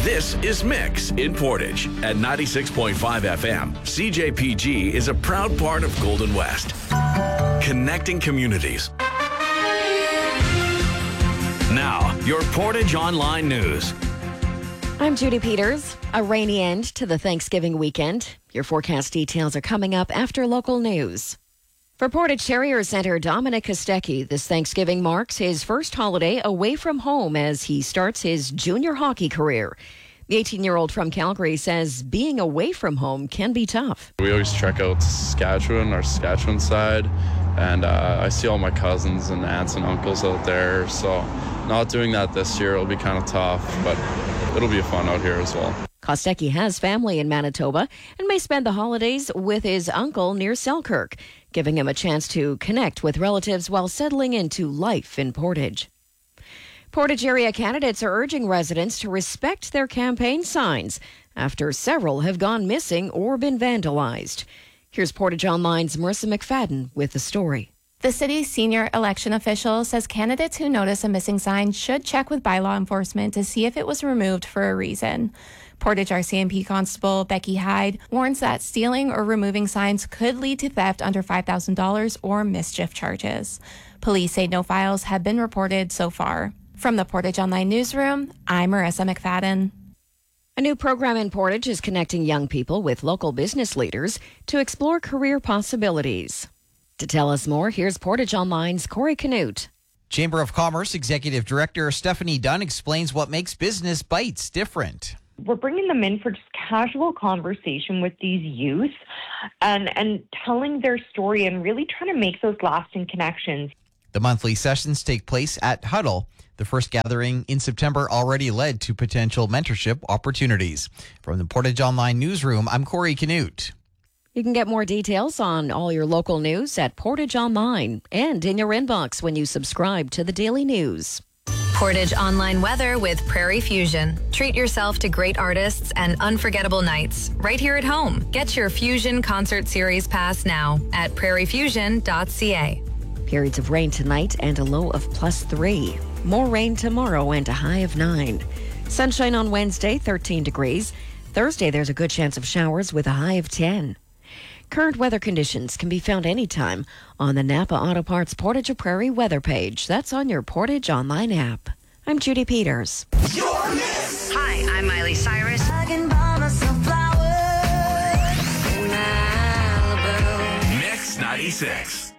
This is Mix in Portage at 96.5 FM. CJPG is a proud part of Golden West, connecting communities. Now, your Portage Online News. I'm Judy Peters. A rainy end to the Thanksgiving weekend. Your forecast details are coming up after local news. For Portage Terrier Center Dominic Kostecki, this Thanksgiving marks his first holiday away from home as he starts his junior hockey career. The 18-year-old from Calgary says being away from home can be tough. We always trek out to Saskatchewan, our Saskatchewan side, and I see all my cousins and aunts and uncles out there, so not doing that this year will be kind of tough, but it'll be fun out here as well. Kostecki has family in Manitoba and may spend the holidays with his uncle near Selkirk, giving him a chance to connect with relatives while settling into life in Portage. Portage area candidates are urging residents to respect their campaign signs after several have gone missing or been vandalized. Here's Portage Online's Marissa McFadden with the story. The city's senior election official says candidates who notice a missing sign should check with bylaw enforcement to see if it was removed for a reason. Portage RCMP Constable Becky Hyde warns that stealing or removing signs could lead to theft under $5,000 or mischief charges. Police say no files have been reported so far. From the Portage Online Newsroom, I'm Marissa McFadden. A new program in Portage is connecting young people with local business leaders to explore career possibilities. To tell us more, here's Portage Online's Corey Canute. Chamber of Commerce Executive Director Stephanie Dunn explains what makes Business Bites different. We're bringing them in for just casual conversation with these youth and telling their story and really trying to make those lasting connections. The monthly sessions take place at Huddle. The first gathering in September already led to potential mentorship opportunities. From the Portage Online Newsroom, I'm Corey Canute. You can get more details on all your local news at Portage Online and in your inbox when you subscribe to the Daily News. Portage Online weather with Prairie Fusion. Treat yourself to great artists and unforgettable nights right here at home. Get your Fusion Concert Series pass now at prairiefusion.ca. Periods of rain tonight and a low of +3. More rain tomorrow and a high of 9. Sunshine on Wednesday, 13 degrees. Thursday, there's a good chance of showers with a high of 10. Current weather conditions can be found anytime on the Napa Auto Parts Portage Prairie weather page. That's on your Portage Online app. I'm Judy Peters. Hi, I'm Miley Cyrus. Mix 96.